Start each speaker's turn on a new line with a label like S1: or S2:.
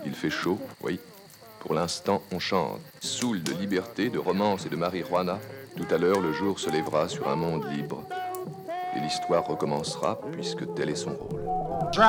S1: Il fait chaud, oui. Pour l'instant, on chante. Saoul de liberté, de romance et de marijuana. Tout à l'heure, le jour se lèvera sur un monde libre. Et l'histoire recommencera, puisque tel est son rôle.
S2: Drive